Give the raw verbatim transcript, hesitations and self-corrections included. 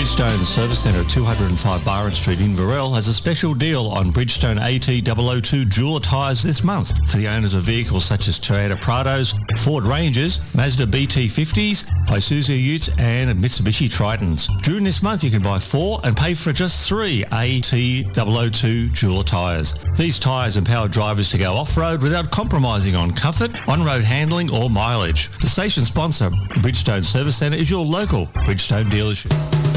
Bridgestone Service Centre at two oh five Byron Street in Varel has a special deal on Bridgestone A T double oh two dual tyres this month for the owners of vehicles such as Toyota Prados, Ford Rangers, Mazda B T fifties, Isuzu Utes and Mitsubishi Tritons. During this month you can buy four and pay for just three A T double oh two dual tyres. These tyres empower drivers to go off-road without compromising on comfort, on-road handling or mileage. The station sponsor, Bridgestone Service Centre, is your local Bridgestone dealership.